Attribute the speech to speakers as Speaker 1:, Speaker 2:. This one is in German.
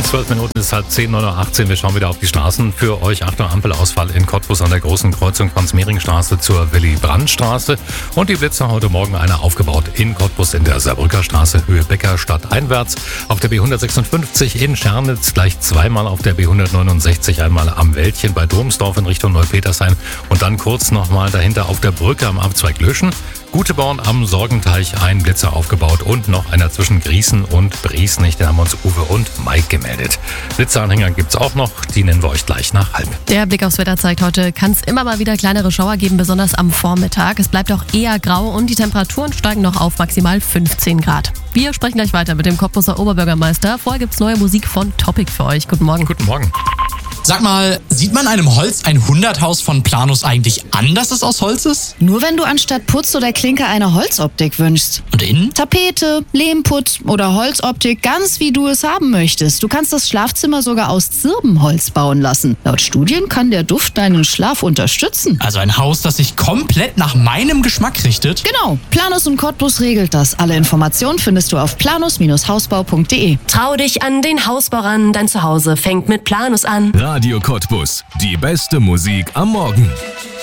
Speaker 1: 12 Minuten ist halb 10, 9:18 Uhr. Wir schauen wieder auf die Straßen. Für euch Achtung, Ampelausfall in Cottbus an der großen Kreuzung Franz-Mehring-Straße zur Willy-Brandt-Straße. Und die Blitzer heute Morgen einer aufgebaut in Cottbus in der Saarbrücker Straße, Höhe Becker, stadteinwärts. Auf der B156 in Schernitz, gleich zweimal auf der B169, einmal am Wäldchen bei Domsdorf in Richtung Neupetershain. Und dann kurz nochmal dahinter auf der Brücke am Abzweig Löschen. Guteborn am Sorgenteich, ein Blitzer aufgebaut und noch einer zwischen Griesen und Briesnich. Den haben uns Uwe und Mike gemeldet. Blitzeranhänger gibt's auch noch, die nennen wir euch gleich nach halb.
Speaker 2: Der Blick aufs Wetter zeigt, heute kann es immer mal wieder kleinere Schauer geben, besonders am Vormittag. Es bleibt auch eher grau und die Temperaturen steigen noch auf maximal 15 Grad. Wir sprechen gleich weiter mit dem Cottbuser Oberbürgermeister. Vorher gibt's neue Musik von Topic für euch. Guten Morgen.
Speaker 1: Guten Morgen.
Speaker 3: Sag mal, sieht man einem Holz 100-Haus von Planus eigentlich an, dass es aus Holz ist?
Speaker 4: Nur wenn du anstatt Putz oder Klinker eine Holzoptik wünschst.
Speaker 3: Und innen?
Speaker 4: Tapete, Lehmputz oder Holzoptik, ganz wie du es haben möchtest. Du kannst das Schlafzimmer sogar aus Zirbenholz bauen lassen. Laut Studien kann der Duft deinen Schlaf unterstützen.
Speaker 3: Also ein Haus, das sich komplett nach meinem Geschmack richtet?
Speaker 4: Genau, Planus und Cottbus regelt das. Alle Informationen findest du auf planus-hausbau.de.
Speaker 2: Trau dich an den Hausbau ran, dein Zuhause fängt mit Planus an.
Speaker 5: Radio Cottbus, die beste Musik am Morgen.